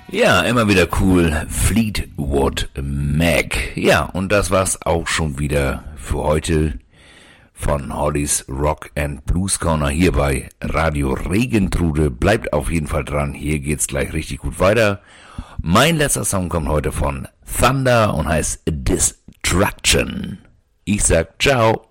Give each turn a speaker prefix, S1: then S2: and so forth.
S1: Ja, immer wieder cool. Fleetwood Mac. Ja, und das war's auch schon wieder für heute von Hollys Rock and Blues Corner hier bei Radio Regentrude. Bleibt auf jeden Fall dran, hier geht's gleich richtig gut weiter. Mein letzter Song kommt heute von Thunder und heißt Destruction. Ich sag ciao.